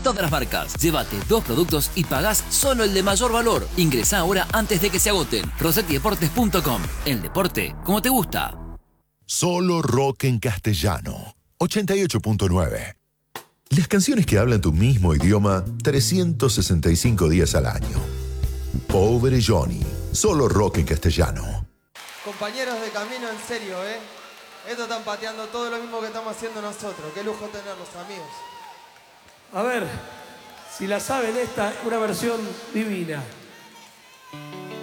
todas las marcas. Llévate 2 productos y pagás solo el de mayor valor. Ingresá ahora antes de que se agoten. rossettideportes.com. El deporte como te gusta. Solo rock en castellano. 88.9. Las canciones que hablan tu mismo idioma 365 días al año. Pobre Johnny. Solo rock en castellano. Compañeros de camino, en serio, Estos están pateando todo lo mismo que estamos haciendo nosotros. Qué lujo tenerlos, amigos. A ver, si la saben, esta es una versión divina.